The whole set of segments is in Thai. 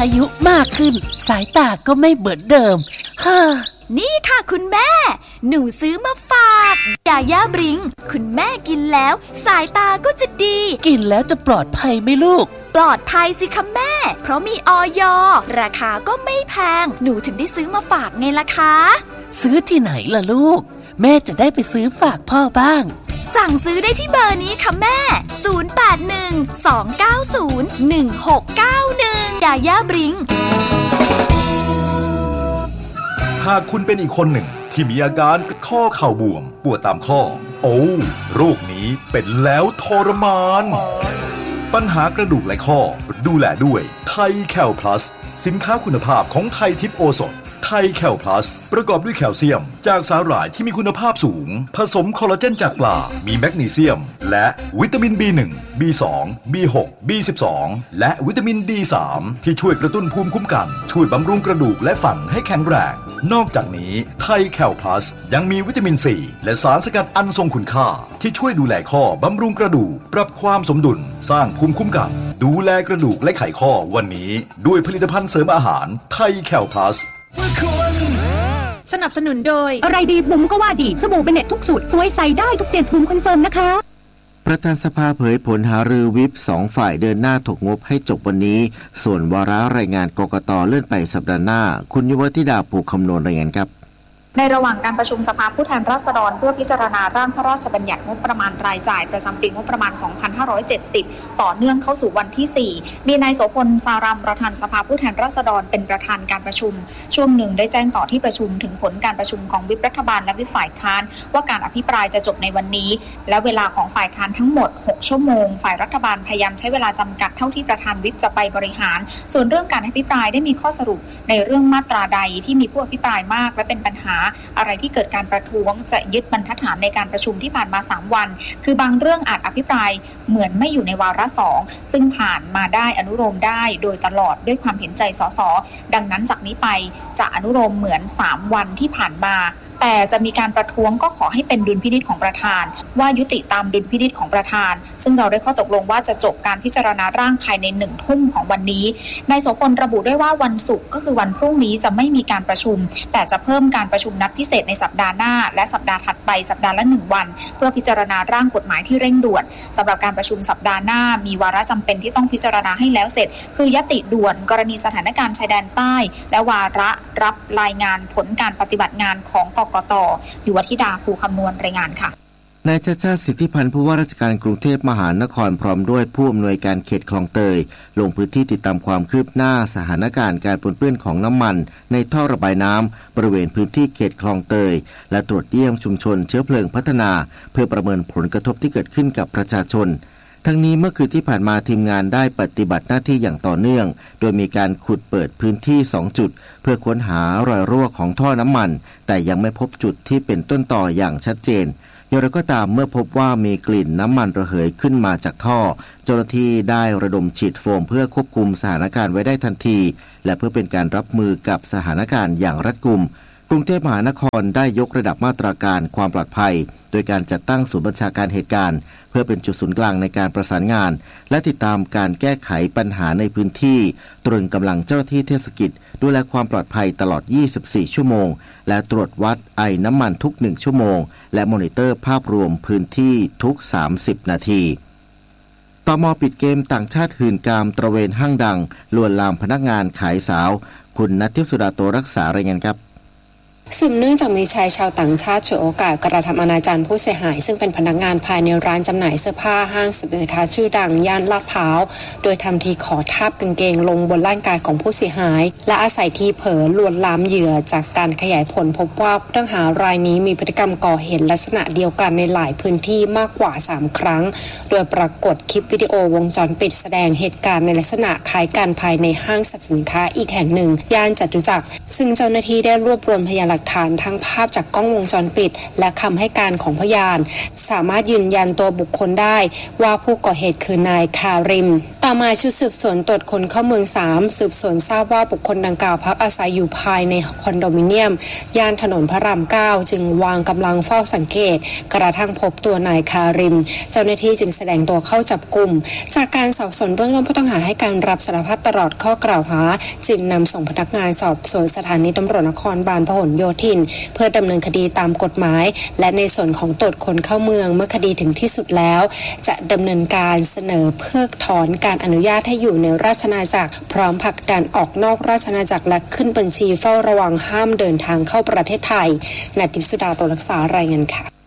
อายุมากขึ้นสายตาก็ไม่เหมือนเดิมฮ่านี่ค่ะคุณแม่หนูซื้อมาฝากยาย่าบริงคุณแม่กินแล้วสายตาก็จะดีกินแล้วจะปลอดภัยไหมลูกปลอดภัยสิคะแม่เพราะมีอย.ราคาก็ไม่แพงหนูถึงได้ซื้อมาฝากไงล่ะคะซื้อที่ไหนล่ะลูกแม่จะได้ไปซื้อฝากพ่อบ้างสั่งซื้อได้ที่เบอร์นี้ค่ะแม่0812901691ยาย่าบริงหากคุณเป็นอีกคนหนึ่งที่มีอาการข้อเข่าบวมปวดตามข้อโรคนี้เป็นแล้วทรมานปัญหากระดูกและข้อดูแลด้วยไทยแคลพลัสสินค้าคุณภาพของไทยทิพย์โอสถไทยแคลพลัสประกอบด้วยแคลเซียมจากสาหร่ายที่มีคุณภาพสูงผสมคอลลาเจนจากปลามีแมกนีเซียมและวิตามิน B1 B2 B6 B12 และวิตามิน D3 ที่ช่วยกระตุ้นภูมิคุ้มกันช่วยบำรุงกระดูกและฟันให้แข็งแรงนอกจากนี้ไทยแคลพลัสยังมีวิตามิน C และสารสกัดอันทรงคุณค่าที่ช่วยดูแลข้อบำรุงกระดูกปรับความสมดุลสร้างภูมิคุ้มกันดูแลกระดูกและไขข้อวันนี้ด้วยผลิตภัณฑ์เสริมอาหารไทยแคลพลัสสนับสนุนโดยอะไรดีบุ๋มก็ว่าดีสบู่เบเน็ตทุกสูตรสวยใสได้ทุก7บุ๋มคอนเฟิร์มนะคะประธานสภาเผยผลหารือวิป2ฝ่ายเดินหน้าถกงบให้จบวันนี้ส่วนวาระรายงานกกต.เลื่อนไปสัปดาห์หน้าคุณยุวธิดาภูคำนวณรายงานครับในระหว่างการประชุมสภาผู้แทนราษฎรเพื่อพิจารณาร่างพระราชบัญญัติงบประมาณรายจ่ายประจำปีงบประมาณ 2570 ต่อเนื่องเข้าสู่วันที่ 4 มีนายโสพล สารัมประธานสภาผู้แทนราษฎรเป็นประธานการประชุมช่วงหนึ่งได้แจ้งต่อที่ประชุมถึงผลการประชุมของวิปรัฐบาลและวิปฝ่ายค้านว่าการอภิปรายจะจบในวันนี้และเวลาของฝ่ายค้านทั้งหมด6ชั่วโมงฝ่ายรัฐบาลพยายามใช้เวลาจำกัดเท่าที่ประธานวิปจะไปบริหารส่วนเรื่องการอภิปรายได้มีข้อสรุปในเรื่องมาตราใดที่มีผู้อภิปรายมากและเป็นปัญหาอะไรที่เกิดการประท้วงจะยึดบรรทัดฐานในการประชุมที่ผ่านมา3วันคือบางเรื่องอาจอภิปรายเหมือนไม่อยู่ในวาระ2ซึ่งผ่านมาได้อนุโลมได้โดยตลอดด้วยความเห็นใจสสดังนั้นจากนี้ไปจะอนุโลมเหมือน3วันที่ผ่านมาแต่จะมีการประท้วงก็ขอให้เป็นดุลพินิจของประธานว่ายุติตามดุลพินิจของประธานซึ่งเราได้ข้อตกลงว่าจะจบการพิจารณาร่างภายใน1 ทุ่มของวันนี้นายโสพลระบุด้วยว่าวันศุกร์ก็คือวันพรุ่งนี้จะไม่มีการประชุมแต่จะเพิ่มการประชุมนัดพิเศษในสัปดาห์หน้าและสัปดาห์ถัดไปสัปดาห์ละ1วันเพื่อพิจารณาร่างกฎหมายที่เร่งด่วนสำหรับการประชุมสัปดาห์หน้ามีวาระจำเป็นที่ต้องพิจารณาให้แล้วเสร็จคือยติด่วนกรณีสถานการณ์ชายแดนใต้และวาระรับรายงานผลการปฏิบัติงานของกกต.ยุวธิดาภูคำนวณรายงานค่ะนายชาติชาติสิทธิพันธ์ผู้ว่าราชการกรุงเทพมหานครพร้อมด้วยผู้อำนวยการเขตคลองเตยลงพื้นที่ติดตามความคืบหน้าสถานการณ์การปนเปื้อนของน้ำมันในท่อระบายน้ำบริเวณพื้นที่เขตคลองเตยและตรวจเยี่ยมชุมชนเชื้อเพลิงพัฒนาเพื่อประเมินผลกระทบที่เกิดขึ้นกับประชาชนทั้งนี้เมื่อคืนที่ผ่านมาทีมงานได้ปฏิบัติหน้าที่อย่างต่อเนื่องโดยมีการขุดเปิดพื้นที่2จุดเพื่อค้นหารอยรั่วของท่อน้ำมันแต่ยังไม่พบจุดที่เป็นต้นต่ออย่างชัดเจนอย่างไรก็ตามเมื่อพบว่ามีกลิ่นน้ำมันระเหยขึ้นมาจากท่อเจ้าหน้าที่ได้ระดมฉีดโฟมเพื่อควบคุมสถานการณ์ไว้ได้ทันทีและเพื่อเป็นการรับมือกับสถานการณ์อย่างรัดกุมกรุงเทพมหานครได้ยกระดับมาตรการความปลอดภัยโดยการจัดตั้งศูนย์บัญชาการเหตุการณ์เพื่อเป็นจุดศูนย์กลางในการประสานงานและติดตามการแก้ไขปัญหาในพื้นที่ตรึงกำลังเจ้าหน้าที่เทศกิจดูแลความปลอดภัยตลอด24ชั่วโมงและตรวจวัดไอน้ำมันทุก1ชั่วโมงและมอนิเตอร์ภาพรวมพื้นที่ทุก30นาทีตม.ปิดเกมต่างชาติหื่นกามตระเวนห้างดังลวนลามพนักงานขายสาวคุณณัฐทิพย์สุดาโตรักษารายงานครับสืบเนื่องจากมีชายชาวต่างชาติฉวยโอกาสกระทำอนาจารผู้เสียหายซึ่งเป็นพนักงานภายในร้านจำหน่ายเสื้อผ้าห้างสรรพสินค้าชื่อดังย่านลาดพร้าวโดยทำทีขอทาบกางเกงลงบนร่างกายของผู้เสียหายและอาศัยทีเผลอลวนลามเหยื่อจากการขยายผลพบว่าผู้ต้องหารายนี้มีพฤติกรรมก่อเหตุลักษณะเดียวกันในหลายพื้นที่มากกว่า3ครั้งโดยปรากฏคลิปวิดีโอวงจรปิดแสดงเหตุการณ์ในลักษณะคล้ายกันภายในห้างสรรพสินค้าอีกแห่งหนึ่งย่านจตุจักรซึ่งเจ้าหน้าที่ได้รวบรวมพยานหลักลักฐานทั้งภาพจากกล้องวงจรปิดและคำให้การของพยานสามารถยืนยันตัวบุคคลได้ว่าผู้ก่อเหตุคือนายคาริมต่อมาชุดสืบสวนตรวจคนเข้าเมือง3สืบสวนทราบว่าบุคคลดังกล่าวพักอาศัยอยู่ภายในคอนโดมิเนียมย่านถนนพระราม9จึงวางกำลังเฝ้าสังเกตกระทั่งพบตัวนายคาริมเจ้าหน้าที่จึงแสดงตัวเข้าจับกุมจากการสอบสวนเบื้องต้นผู้ต้องหาให้การรับสารภาพตลอดข้อกล่าวหาจึงนำส่งพนักงานสอบสวนสถานีตำรวจนครบาลพหลโยธินเพื่อดำเนินคดีตามกฎหมายและในส่วนของตรวจคนเข้าเมืองเมื่อคดีถึงที่สุดแล้วจะดำเนินการเสนอเพิกถอนการอนุญาตให้อยู่ในราชอาณาจักรพร้อมผลักดันออกนอกราชอาณาจักรและขึ้นบัญชีเฝ้าระวังห้ามเดินทางเข้าประเทศไทยณทิพย์สุดาตัวรักษารายงานค่ะ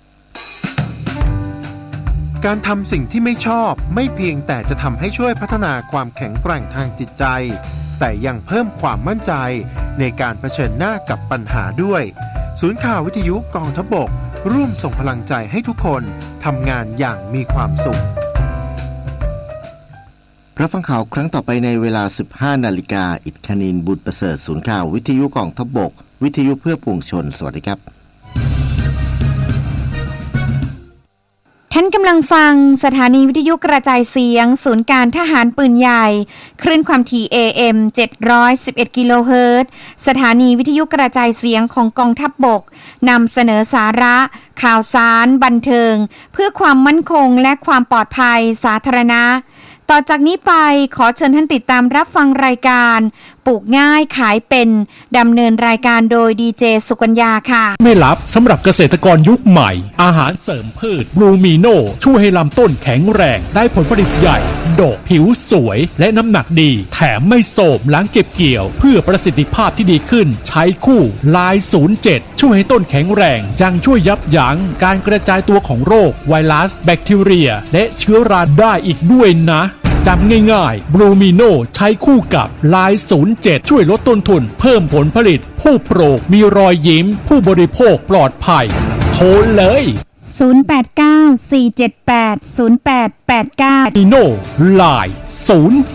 การทำสิ่งที่ไม่ชอบไม่เพียงแต่จะทำให้ช่วยพัฒนาความแข็งแกร่งทางจิตใจแต่ยังเพิ่มความมั่นใจในการเผชิญหน้ากับปัญหาด้วยศูนย์ข่าววิทยุกองทัพบกร่วมส่งพลังใจให้ทุกคนทำงานอย่างมีความสุขรับฟังข่าวครั้งต่อไปในเวลา 15 นาฬิกาอิทคณินบุตรประเสริฐศูนย์ข่าววิทยุกองทัพบกวิทยุเพื่อปวงชนสวัสดีครับท่านกำลังฟังสถานีวิทยุกระจายเสียงศูนย์การทหารปืนใหญ่คลื่นความถี่ AM 711 กิโลเฮิรตซ์สถานีวิทยุกระจายเสียงของกองทัพบกนำเสนอสาระข่าวสารบันเทิงเพื่อความมั่นคงและความปลอดภัยสาธารณะต่อจากนี้ไปขอเชิญท่านติดตามรับฟังรายการปลูกง่ายขายเป็นดำเนินรายการโดยดีเจสุกัญญาค่ะไม่ลับสำหรับเกษตรกรยุคใหม่อาหารเสริมพืชบลูมิโนช่วยให้ลำต้นแข็งแรงได้ผลผลิตใหญ่ดกผิวสวยและน้ำหนักดีแถมไม่โทรมหลังเก็บเกี่ยวเพื่อประสิทธิภาพที่ดีขึ้นใช้คู่ลาย07ช่วยให้ต้นแข็งแรงยังช่วยยับยั้งการกระจายตัวของโรคไวรัสแบคทีเรียและเชื้อราได้อีกด้วยนะจำง่ายๆบลูมิโนใช้คู่กับลาย07ช่วยลดต้นทุนเพิ่มผลผลิตผู้ปลูกมีรอยยิ้มผู้บริโภคปลอดภัยโทรเลย 089-478-0889 มิโนลาย07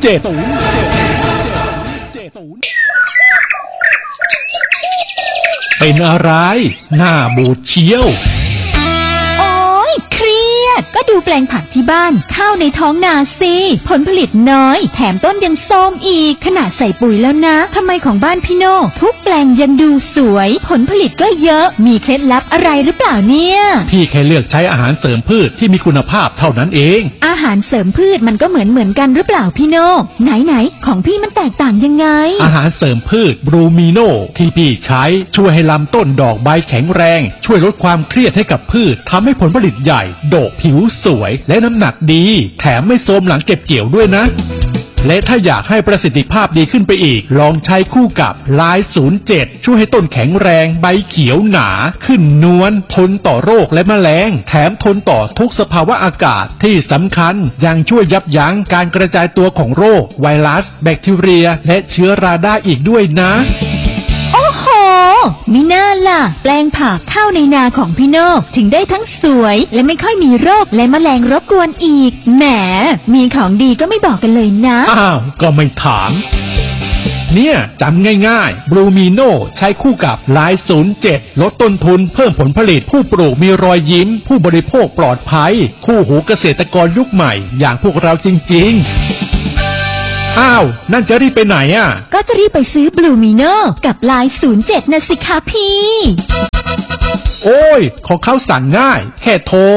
เป็นอะไรหน้าบูดเชียวโอ๊ยเครียดก็ดูแปลงผักที่บ้านข้าวในท้องนาสิผลผลิตน้อยแถมต้นยังส้มอีกขนาดใส่ปุ๋ยแล้วนะทำไมของบ้านพี่โน่ทุกแปลงยังดูสวยผลผลิตก็เยอะมีเคล็ดลับอะไรหรือเปล่าเนี่ยพี่แค่เลือกใช้อาหารเสริมพืชที่มีคุณภาพเท่านั้นเองอาหารเสริมพืชมันก็เหมือนกันหรือเปล่าพี่โน่ไหนของพี่มันแตกต่างยังไงอาหารเสริมพืชบลูมิโนที่พี่ใช้ช่วยให้ลำต้นดอกใบแข็งแรงช่วยลดความเครียดให้กับพืชทำให้ผลผลิตใหญ่ดกผิวสวยและน้ำหนักดีแถมไม่โทรมหลังเก็บเกี่ยวด้วยนะและถ้าอยากให้ประสิทธิภาพดีขึ้นไปอีกลองใช้คู่กับลาย07ช่วยให้ต้นแข็งแรงใบเขียวหนาขึ้นนวลทนต่อโรคและแมลงแถมทนต่อทุกสภาวะอากาศที่สำคัญยังช่วยยับยั้งการกระจายตัวของโรคไวรัสแบคทีเรียและเชื้อราได้อีกด้วยนะโอ้โหมิน่าล่ะแปลงผักข้าวในนาของพี่โน่ถึงได้ทั้งสวยและไม่ค่อยมีโรคและแมลงรบกวนอีกแหมมีของดีก็ไม่บอกกันเลยนะอ้าวก็ไม่ถามเนี่ยจำง่ายๆบลูมิโนใช้คู่กับลาย07ลดต้นทุนเพิ่มผลผลิตผู้ปลูกมีรอยยิ้มผู้บริโภคปลอดภัยคู่หูเกษตรกรยุคใหม่อย่างพวกเราจริงๆอ้าวนั่นจะรีบไปไหนอ่ะก็จะรีบไปซื้อบลูมิโนกับลาย07นะสิคะพี่โอ้ยของเขาสั่งง่ายแค่โทร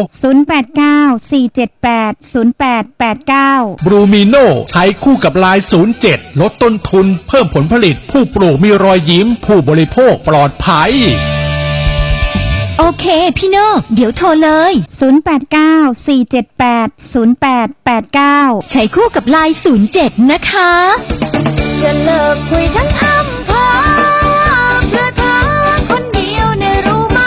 089-478-0889 บลูมิโนใช้คู่กับลาย07ลดต้นทุนเพิ่มผลผลิตผู้ปลูกมีรอยยิ้มผู้บริโภคปลอดภัยโอเคพี่โน่เดี๋ยวโทรเลย 089-478-0889 ใช้คู่กับลาย07นะคะจะเลิกคุยทั้งค่ำเพราะเพื่อเธอคนเดียวเนี่ยรู้ไหม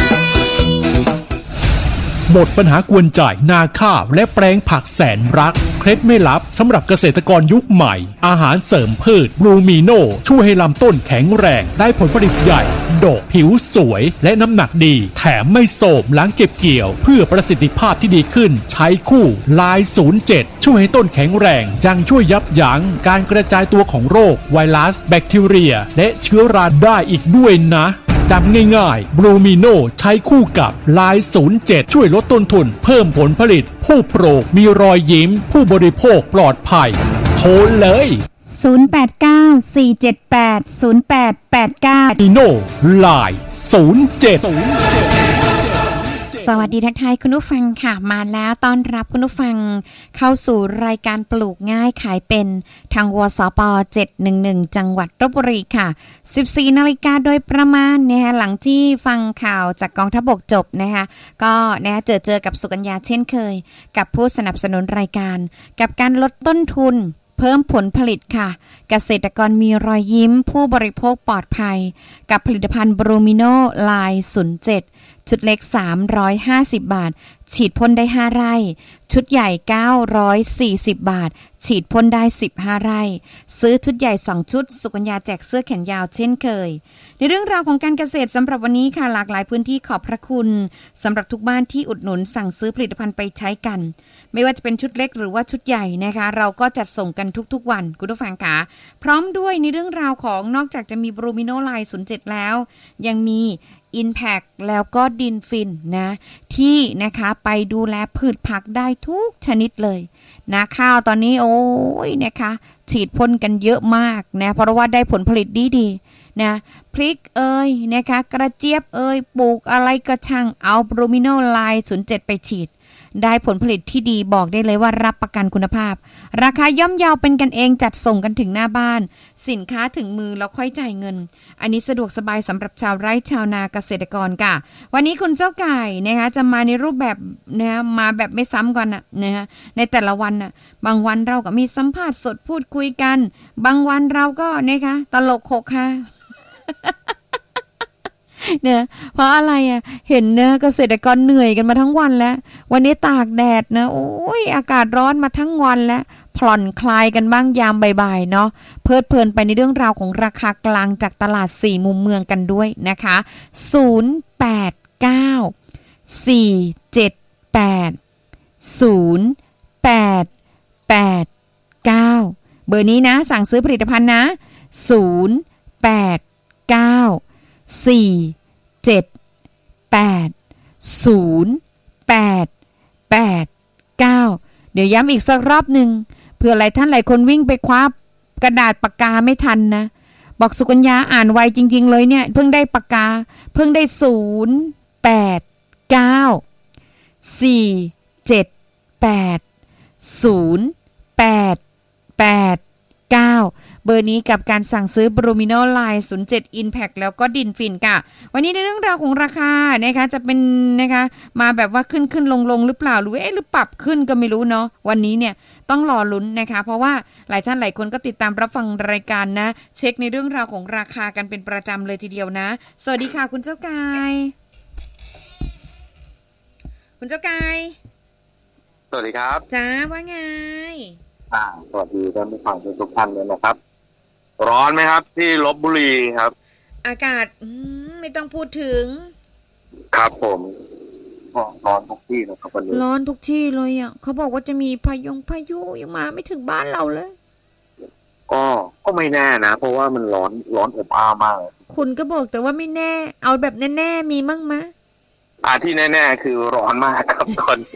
หมดปัญหากวนจ่ายนาข้าวและแปลงผักแสนรักเคล็ดไม่ลับสำหรับเกษตรกรยุคใหม่อาหารเสริมพืชบลูมิโนช่วยให้ลำต้นแข็งแรงได้ผลผลิตใหญ่ดกผิวสวยและน้ำหนักดีแถมไม่โทรมหลังเก็บเกี่ยวเพื่อประสิทธิภาพที่ดีขึ้นใช้คู่ลาย07ช่วยให้ต้นแข็งแรงยังช่วยยับยั้งการกระจายตัวของโรคไวรัสแบคทีเรียและเชื้อราได้อีกด้วยนะจำง่ายๆ Blumino ใช้คู่กับ Line 07 ช่วยลดต้นทุนเพิ่มผลผลิตผู้ปลูกมีรอยยิ้มผู้บริโภคปลอดภัยโทรเลย 089-478-0889 Blumino Line 07 สวัสดีทักทายคุณผู้ฟังค่ะมาแล้วต้อนรับคุณผู้ฟังเข้าสู่รายการปลูกง่ายขายเป็นทางวสป711จังหวัดลพบุรีค่ะ 14 นาฬิกาโดยประมาณนะคะหลังที่ฟังข่าวจากกองทัพบกจบนะคะก็นะคะเจอกับสุกัญญาเช่นเคยกับผู้สนับสนุนรายการกับการลดต้นทุนเพิ่มผลผลิตค่ะเกษตรกรมีรอยยิ้มผู้บริโภคปลอดภัยกับผลิตภัณฑ์ Blumino Line 07 ชุดเล็ก350 บาทฉีดพ่นได้5ไร่ชุดใหญ่940 บาทฉีดพ่นได้15ไร่ซื้อชุดใหญ่2ชุดสุกัญญาแจกเสื้อแขนยาวเช่นเคยในเรื่องราวของการเกษตรสำหรับวันนี้ค่ะหลากหลายพื้นที่ขอบพระคุณสำหรับทุกบ้านที่อุดหนุนสั่งซื้อผลิตภัณฑ์ไปใช้กันไม่ว่าจะเป็นชุดเล็กหรือว่าชุดใหญ่นะคะเราก็จัดส่งกันทุกๆวันคุณผู้ฟังค่ะพร้อมด้วยในเรื่องราวของนอกจากจะมี Blumino Line 07 แล้วยังมีImpact แล้วก็ดินฟินนะที่นะคะไปดูแลพืชผักได้ทุกชนิดเลยนะข้าวตอนนี้โอ้ยนะคะฉีดพ่นกันเยอะมากนะเพราะว่าได้ผลผลิตดีๆนะพริกนะคะกระเจี๊ยบปลูกอะไรก็ช่างเอา Blumino Line 07 ไปฉีดได้ผลผลิตที่ดีบอกได้เลยว่ารับประกันคุณภาพราคาย่อมเยาเป็นกันเองจัดส่งกันถึงหน้าบ้านสินค้าถึงมือแล้วค่อยจ่ายเงินอันนี้สะดวกสบายสำหรับชาวไร่ชาวนาเกษตรกรค่ะวันนี้คุณเจ้าไก่นะคะจะมาในรูปแบบนะมาแบบไม่ซ้ำกันนะคะในแต่ละวันน่ะบางวันเราก็มีสัมภาษณ์สดพูดคุยกันบางวันเราก็นะคะตลกโขกค่ะเนี่ยเพราะอะไรเห็นเนื้อเกษตรกรเหนื่อยกันมาทั้งวันแล้ววันนี้ตากแดดนะโอ้ยอากาศร้อนมาทั้งวันแล้วผ่อนคลายกันบ้างยามบ่ายๆเนาะเพลิดเพลินไปในเรื่องราวของราคากลางจากตลาด4มุมเมืองกันด้วยนะคะ089-478-0889เบอร์นี้นะสั่งซื้อผลิตภัณฑ์นะ089-478-0889เดี๋ยวย้ำอีกสักรอบหนึ่งเผื่อหลายท่านหลายคนวิ่งไปคว้ากระดาษปากกาไม่ทันนะบอกสุกัญญาอ่านไวจริงๆเลยเนี่ยเพิ่งได้ปากกาเพิ่งได้089-478-0889เบอร์นี้กับการสั่งซื้อ Blumino Line 07 Impact แล้วก็ดินฟินค่ะวันนี้ในเรื่องราวของราคานะคะจะเป็นนะคะมาแบบว่าขึ้นลงหรือเปล่าหรือหรือปรับขึ้นก็ไม่รู้เนาะวันนี้เนี่ยต้องรอลุ้นนะคะเพราะว่าหลายท่านหลายคนก็ติดตามรับฟังรายการนะเช็คในเรื่องราวของราคากันเป็นประจำเลยทีเดียวนะสวัสดีค่ะคุณเจ้ากายคุณเจ้ากายสวัสดีครับจ้าว่าไงสวัสดีท่านผู้ฟังทุกท่านเลยนะครับร้อนไหมครับที่ลพบุรีครับอากาศไม่ต้องพูดถึงครับผมร้อนทุกที่นะครับวันนี้ร้อนทุกที่เลยเขาบอกว่าจะมีพายุยังมาไม่ถึงบ้านเราเลยก็ไม่แน่นะเพราะว่ามันร้อนอบอ้าวมากคุณก็บอกแต่ว่าไม่แน่เอาแบบแน่ๆมีมั่งมะที่แน่ๆคือร้อนมากครับตอน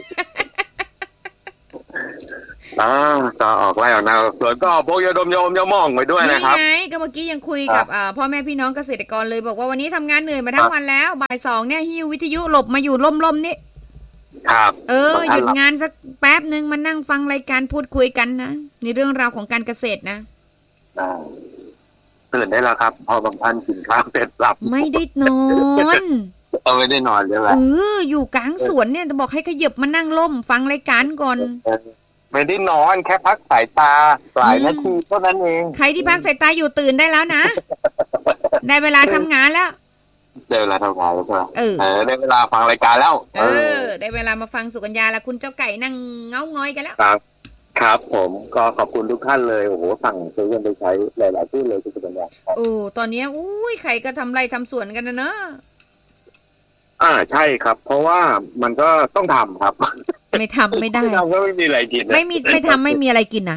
จะออกไล่ออกนาสวนก็พวกยาดมยาหม่องไปด้วยนะครับนี่ไงก็เมื่อกี้ยังคุยกับพ่อแม่พี่น้องเกษตรกรเลยบอกว่าวันนี้ทำงานเหนื่อยมาทั้งวันแล้วบ่าย2เนี่ยหิ้ววิทยุหลบมาอยู่ล่มๆนี่ครับหยุดงานสักแป๊บนึงมานั่งฟังรายการพูดคุยกันนะในเรื่องราวของการเกษตรนะตื่นได้แล้วครับพอบางท่านกินข้าวเสร็จหลับไม่ได้นอนไม่ได้นอนใช่ไหมอยู่กลางสวนเนี่ยจะบอกให้ขยับมานั่งล่มฟังรายการก่อนไม่ได้นอนแค่พักสายตาหลายนาทีเท่านั้นเองใครที่พักสายตาอยู่ตื่นได้แล้วนะได้เวลาทำงานแล้วได้เวลาทำงานแล้วใช่ไหมได้เวลาฟังรายการแล้วได้เวลามาฟังสุกัญญาและคุณเจ้าไก่นั่งเงาง้อยกันแล้วครับผมก็ขอบคุณทุกท่านเลยโอ้โหสั่งซื้อกันไปใช้หลายๆที่เลยคุณสุกัญญาตอนนี้ใครก็ทำไรทำสวนกันนะเนอะใช่ครับเพราะว่ามันก็ต้องทำครับไม่ทำไม่ได้เราก็ไม่มีอะไรกินไม่ทำไม่มีอะไรกินนะ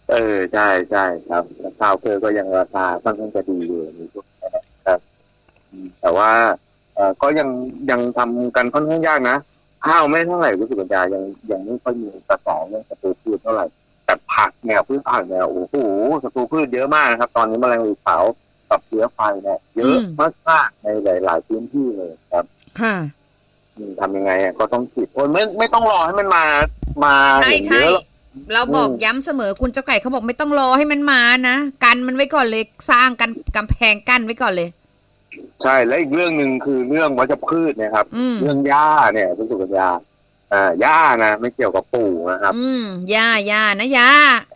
ใช่ครับข้าวก็ยังราคาค่อนข้างจะดีอยู่ในช่วงนี้ครับแต่ว่าก็ยังทำกันค่อนข้างยากนะข้าวไม่เท่าไหร่รู้สึกว่ายังไม่ค่อยมีกระแสเรื่องศัตรูพืชเท่าไหร่แต่ผักเนี่ยพืชผักเนี่ยโอ้โหศัตรูพืชเยอะมากนะครับตอนนี้แมลงวีขาวกับเชื้อไฟเนี่ยเยอะมากๆในหลายๆพื้นที่เลยครับค่ะทำยังไงก็ต้องฉีดพ่นไม่ต้องรอให้มันมาเห็นเยอะเราบอกย้ำเสมอคุณเจ้าไก่เขาบอกไม่ต้องรอให้มันมานะกันมันไว้ก่อนเลยสร้างกันกำแพงกั้นไว้ก่อนเลยใช่และอีกเรื่องนึงคือเรื่องวัชพืชนะครับเรื่องหญ้าเนี่ยเป็นสุขภาพหญ้านะไม่เกี่ยวกับปู่นะครับหญ้านะหญ้า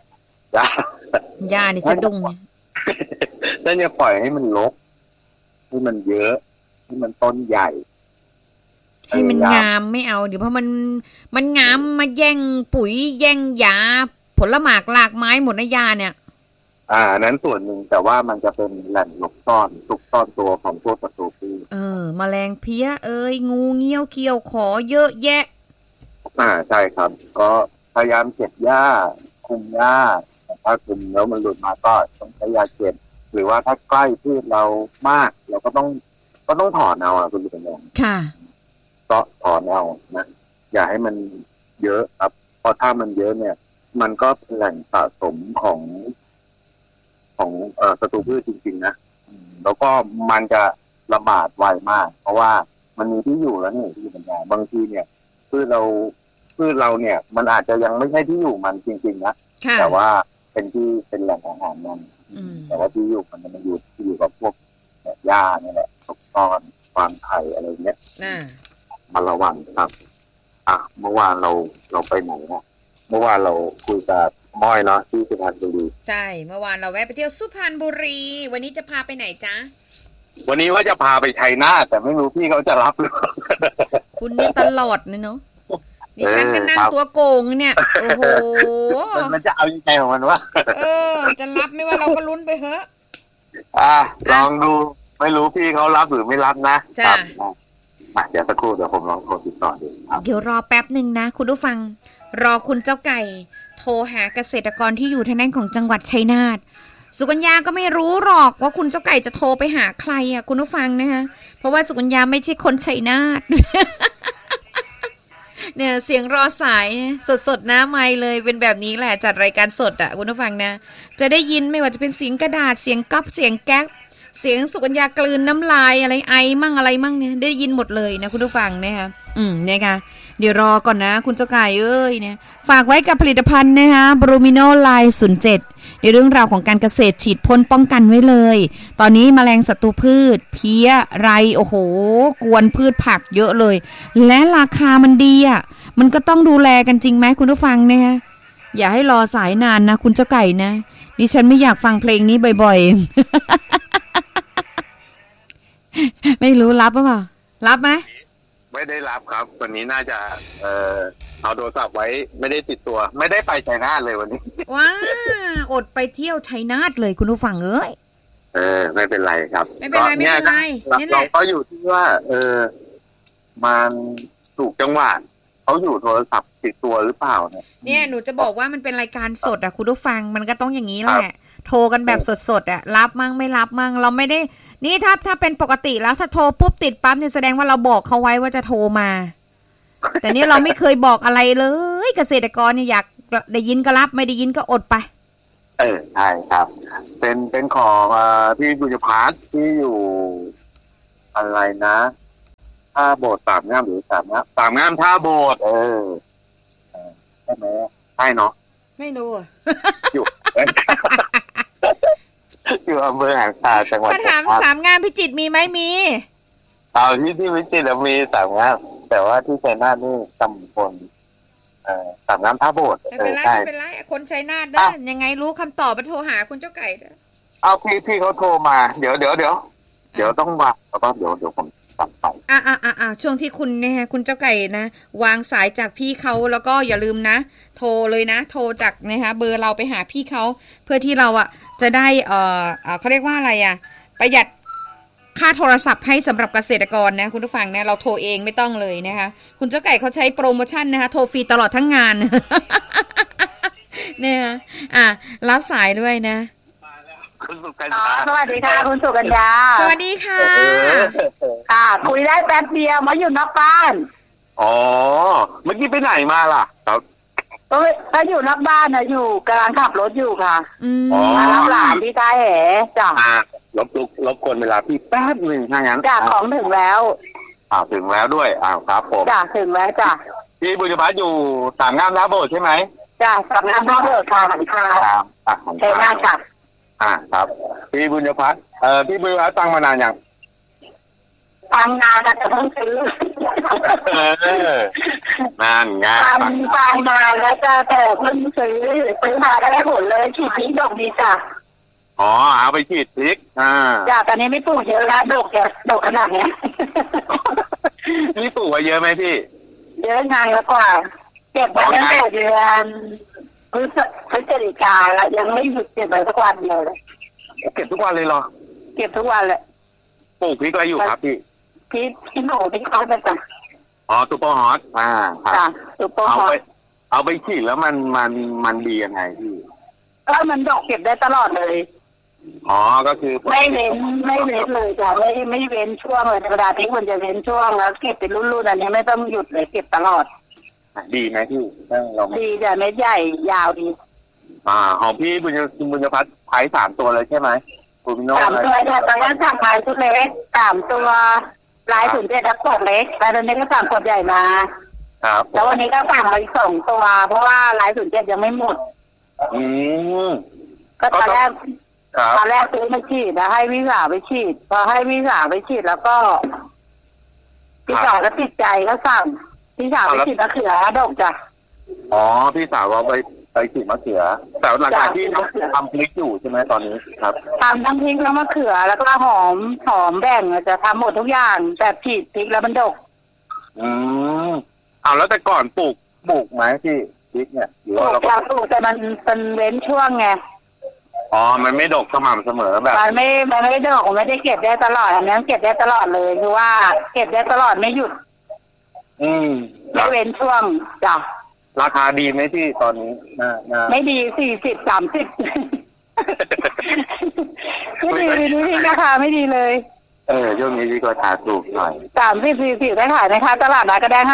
นี่จะดุ้งแล้วเนี่ยปล่อยให้มันรกให้มันเยอะให้มันต้นใหญ่ให้มันงามไม่เอาเดี๋ยวเพราะมันงามมาแย่งปุ๋ยแย่งยาผลหมากหลากไม้หมดนะยาเนี่ยนั้นส่วนหนึ่งแต่ว่ามันจะเป็นแหล่งหลบซ่อนซุกซ่อนตัวของพวกศัตรูพืชแมลงเพี้ยงูเงี้ยวเขี้ยวขอเยอะแยะใช่ครับก็พยายามเก็บหญ้าคุมหญ้าถ้าคุมแล้วมันหลุดมาก็ต้องใช้ยาเก็บหรือว่าถ้าใกล้พืชเรามากเราก็ต้องถอนเอาคุณผู้ชมค่ะก็ถอนเอานะอย่าให้มันเยอะครับเพราะถ้ามันเยอะเนี่ยมันก็เป็นแหล่งสะสมของศัตรูพืชจริงๆนะแล้วก็มันจะระบาดไวมากเพราะว่ามันมีที่อยู่แล้วนี่ที่เป็นยาบางทีเนี่ยพืชเราเนี่ยมันอาจจะยังไม่ใช่ที่อยู่มันจริงๆนะแต่ว่าเป็นแหล่งอาหารมันแต่ว่าที่อยู่มันอยู่กับพวกหญ้านี่แหละตกตอนฟางไข่อะไรเงี้ยมาระวังครับเมื่อวานเราไปไหนนะเมื่อวานเราคุยกับม้อยเนาะที่สุพรรณบุรีใช่เมื่อวานเราแวะไปเที่ยวสุพรรณบุรีวันนี้จะพาไปไหนจ๊ะวันนี้ว่าจะพาไปชัยนาทแต่ไม่รู้พี่เขาจะรับหรือคุณนี่ตลอดเนาะนี่ฉันก็นั่งตัวโกงเนี่ยโอ้โหมันจะเอายังไงของมันวะจะรับไม่ว่าเราก็ลุ้นไปเถอะลองดูไม่รู้พี่เขารับหรือไม่รับนะจ้ะเดี๋ยวสักครู่เดี๋ยวผมลองโทรติดต่อดูเดี๋ยวรอแป๊บนึงนะคุณผู้ฟังรอคุณเจ้าไก่โทรหาเกษตรกรที่อยู่ทางด้านของจังหวัดชัยนาทสุกัญญาก็ไม่รู้หรอกว่าคุณเจ้าไก่จะโทรไปหาใครคุณผู้ฟังนะคะเพราะว่าสุกัญญาไม่ใช่คนชัยนาท เนี่ยเสียงรอสายสดๆนะไม่เลยเป็นแบบนี้แหละจัดรายการสดคุณผู้ฟังนะจะได้ยินไม่ว่าจะเป็นเสียงกระดาษเสียงก๊อปเสียงแก๊กเสียงสุกัญญากลืนน้ำลายอะไรไอมั่งอะไรมั่งเนี่ยได้ยินหมดเลยนะคุณผู้ฟังนะคะเนี่ยค่ะเดี๋ยวรอก่อนนะคุณเจ้าไก่เนี่ยฝากไว้กับผลิตภัณฑ์นะคะบรูมิโนไลน์07ในเรื่องราวของการเกษตรฉีดพ่นป้องกันไว้เลยตอนนี้แมลงศัตรูพืชเพี้ยไรโอ้โหกวนพืชผักเยอะเลยและราคามันดีมันก็ต้องดูแลกันจริงไหมคุณผู้ฟังนะคะอย่าให้รอสายนานนะคุณเจ้าไก่นะดิฉันไม่อยากฟังเพลงนี้บ่อยๆ ไม่รู้รับหรือเปล่ารับไหมไม่ได้รับครับวันนี้น่าจะเอาโทรศัพท์ไว้ไม่ได้ติดตัวไม่ได้ไปชัยนาทเลยวันนี้ว้าอดไปเที่ยวชัยนาทเลยคุณผู้ฟังไม่เป็นไรครับไม่เป็นไรเราก็อยู่ที่ว่ามันถูกจังหวะเขาอยู่โทรศัพท์ติดตัวหรือเปล่าเนี่ยหนูจะบอกว่ามันเป็นรายการสดคุณผู้ฟังมันก็ต้องอย่างนี้แหละโทรกันแบบสดๆรับมั่งไม่รับมั่งเราไม่ได้นี่ถ้าเป็นปกติแล้วถ้าโทรปุ๊บติดปั๊บเนี่ยแสดงว่าเราบอกเขาไว้ว่าจะโทรมาแต่นี่เราไม่เคยบอกอะไรเลยเกษตรกรเนี่ยอยากได้ยินก็รับไม่ได้ยินก็อดไปใช่ครับเป็นของพี่บุญพาสที่อยู่อะไรนะท่าโบสถ์สามงามหรือสามงามท่าโบสถ์ใช่ไหมใช่เนาะไม่รู้อยู่อำเภอหางตาจังหวัดถามสามงามพิจิตรมีไหมมีที่พิจิตรมีสามงามแต่ว่าที่ชัยนาทนี่ตำบลสามงามท่าโบสถ์ไม่เป็นไรคนชัยนาทได้ยังไงรู้คำตอบไปโทรหาคุณเจ้าไก่เอาพี่เขาโทรมาเดี๋ยวต้องมาแล้วก็เดี๋ยวผมสั่งไปช่วงที่คุณเนี่ยคุณเจ้าไก่นะวางสายจากพี่เขาแล้วก็อย่าลืมนะโทรเลยนะโทรจากนะคะเบอร์เราไปหาพี่เขาเพื่อที่เราจะได้เขาเรียกว่าอะไรประหยัดค่าโทรศัพท์ให้สำหรับเกษตรกรนะคุณผู้ฟังนะเราโทรเองไม่ต้องเลยนะคะคุณเจ้าไก่เขาใช้โปรโมชั่นนะคะโทรฟรีตลอดทั้งงานเนี่ยรับสายด้วยนะคุณสุกัญญาสวัสดีค่ะคุณสุกัญญาสวัสดีค่ะค่ะคุยได้แป๊บเดียวมาอยู่นอกบ้านอ๋อเมื่อกี้ไปไหนมาล่ะครับถ้าอยู่นอกบ้านนะอยู่กำลังขับรถอยู่ค่ะมารับหลานที่ท่าแหจ้ะรบกวนเวลาพี่แป๊บนึงถ้างั้นจ้ะของถึงแล้วถึงแล้วด้วยครับผมจ้ะถึงแล้วจ้ะพี่บุญพัฒน์อยู่สามงามท่าโบสถ์ใช่ไหมจ้ะสามงามท่าโบสถ์ค่ะครับใช่มากค่ะครับพี่บุญพัฒน์พี่บุญพัฒน์ตั้งมานานยังฟังนานแต่เพิ่งซื้อนั่นไงฟังนานแล้วจะแต่เพิ่งซื้อมาได้ผลเลยฉีดพริกดอกดีจ้ะเอาไปฉีดพริกจ้ะตอนนี้ไม่ปลูกเยอะแล้วดอกขนาดนี้นี่ปลูกไว้เยอะไหมพี่เยอะงานแล้วกว่าเก็บไว้ตั้งแต่เดือนพฤศจิกาแล้วยังไม่หยุดเก็บไว้ทุกวันเลยเก็บทุกวันเลยเหรอเก็บทุกวันเลยปลูกพริกอะไรอยู่ครับพี่หนูพี่เขาเป็นจ้ะซุปเปอร์ฮอตจ้ะซุปเปอร์ฮอตเอาไปฉีดแล้วมันดียังไงพี่ก็มันดอกเก็บได้ตลอดเลยก็คือไม่เว้นเลยจ้ะไม่เว้นช่วงเลยธรรมดาพริกมันจะเว้นช่วงแล้วเก็บเป็นรุ่นๆอันนี้ไม่ต้องหยุดเลยเก็บตลอดดีไหมพี่ดีจ้ะเม็ดใหญ่ยาวดีของพี่บุญพัฒน์ใช้3 ตัวเลยใช่ไหม 3 ตัวจ้ะตอนนั้นสั่งมาชุดเล็ก3 ตัวลาย0 7แล้วขวดเล็กแล้วตอนนี้ก็สั่งขวดใหญ่มาครับแล้ววันนี้ก็สั่งมาอีก2 ตัวเพราะว่าลาย0 7ยังไม่หมดก็ตอนแรกซื้อมาฉีดแล้วให้พี่สาวไปฉีดพอให้พี่สาวไปฉีดแล้วก็พี่สาวก็ติดใจก็สั่งพี่สาวไปฉีดมะเขือดกจ้ะพี่สาวว่าไปฉีดมะเขือแต่หลังจากที่ทำพริกอยู่ใช่ไหมตอนนี้ครับทำทั้งพริกแล้วมะเขือแล้วก็หอมแบ่งจะทำหมดทุกอย่างแต่ฉีดพริกแล้วมันดกแล้วแต่ก่อนปลูกไหมพี่พริกเนี่ยหรือว่าเราปลูกแต่มันเว้นช่วงไงมันไม่ดกสม่ำเสมอแบบมันไม่ดกไม่ได้เก็บได้ตลอดอันนั้นเก็บได้ตลอดเลยคือว่าเก็บได้ตลอดไม่หยุดไม่เว้นช่วงจ้ะราคาดีไหมพี่ตอนนี้ไม่ดี40 30ไม่ดีนี่ราคาไม่ดีเลยช่วงนี้ดีกว่าราคาถูกหน่อย 30 40ได้ขายนะคะตลาดนัดก็ได้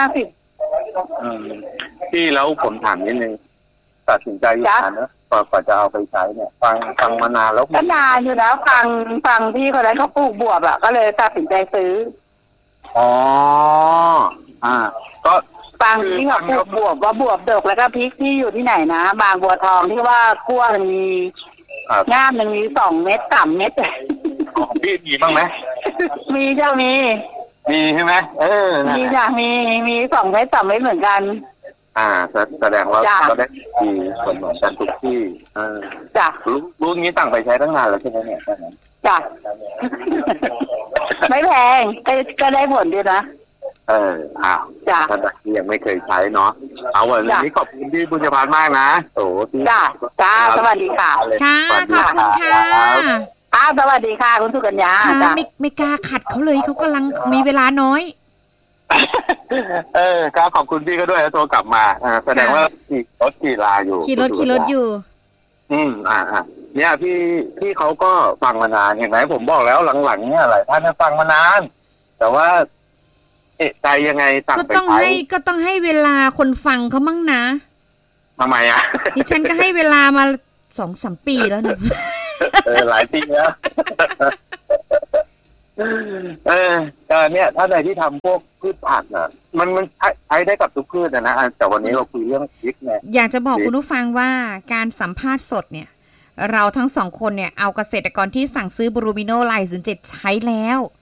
50พี่แล้วผมถามนิดนึงตัดสินใจอยู่นานนะกว่าจะเอาไปใช้เนี่ยฟังมานานแล้วก็นานอยู่แล้วฟังพี่คนนั้นเขาปลูกบวบก็เลยตัดสินใจซื้อก็ฟังที่เขาปลูกบวบว่าบวบดกแล้วก็พริกที่อยู่ที่ไหนนะบางบัวทองที่ว่าคั่วมีง่ามมี2 เม็ด3 เม็ดพี่มีบ้างไหมมีเจ้ามีใช่ไหมมีจ้ะมี2 เม็ด3 เม็ดเหมือนกันแสดงว่าก็ได้ดีส่วนเหมือนกันทุกที่จ้ะรู้งี้สั่งไปใช้ตั้งนานแล้วใช่ไหมเนี่ยจ้ะไม่แพงก็ได้ผลดีนะจ้ะท่านยังไม่เคยใช้เนาะเอาวันนี้ขอบคุณพี่บุญพัฒน์มากนะจ้าสวัสดีค่ะค่ะขอบคุณค่ะสวัสดีค่ะคุณสุกัญญาจ้ะไม่กล้าขัดเขาเลยเขากำลังมีเวลาน้อยก็ขอบคุณพี่ก็ด้วยโทรกลับมาแสดงว่าขี่ลาอยู่ขี่รถอยู่เนี่ยพี่เขาก็ฟังมานานเห็นไหมผมบอกแล้วหลังๆเนี่ยหลายท่านฟังมานานแต่ว่าใจยังไงสั่งไปใช้ก็ต้องให้เวลาคนฟังเขามั่งนะทำไมดิฉันก็ให้เวลามา 2-3 ปีแล้วนะหลายปีแล้วเนี่ยถ้าใดที่ทำพวกพืชผักมันใช้ได้กับทุกพืชนะแต่วันนี้เราคุยเรื่องพริกไงอยากจะบอกคุณผู้ฟังว่าการสัมภาษณ์สดเนี่ยเราทั้ง2 คนเนี่ยเอาเกษตรกรที่สั่งซื้อบรูมิโนไลน์07ใช้แล้ว